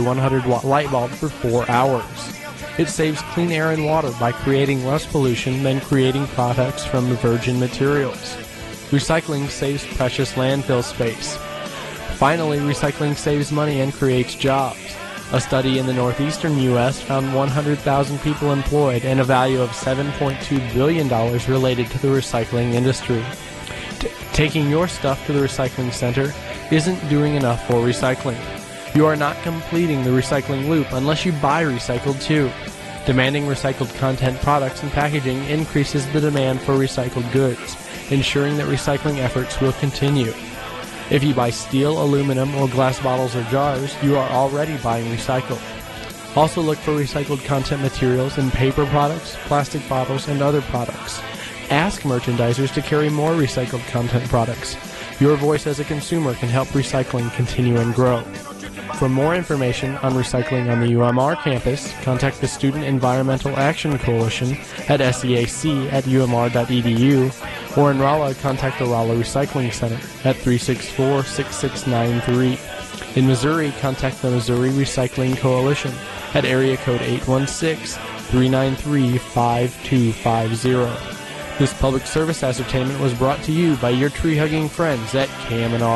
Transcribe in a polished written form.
100-watt light bulb for 4 hours. It saves clean air and water by creating less pollution than creating products from virgin materials. Recycling saves precious landfill space. Finally, recycling saves money and creates jobs. A study in the northeastern U.S. found 100,000 people employed and a value of $7.2 billion related to the recycling industry. Taking your stuff to the recycling center isn't doing enough for recycling. You are not completing the recycling loop unless you buy recycled too. Demanding recycled content products and packaging increases the demand for recycled goods, ensuring that recycling efforts will continue. If you buy steel, aluminum, or glass bottles or jars, you are already buying recycled. Also look for recycled content materials in paper products, plastic bottles, and other products. Ask merchandisers to carry more recycled content products. Your voice as a consumer can help recycling continue and grow. For more information on recycling on the UMR campus, contact the Student Environmental Action Coalition at seac@umr.edu, or in Rolla, contact the Rolla Recycling Center at 364-6693. In Missouri, contact the Missouri Recycling Coalition at area code 816-393-5250. This public service ascertainment was brought to you by your tree-hugging friends at KMNR.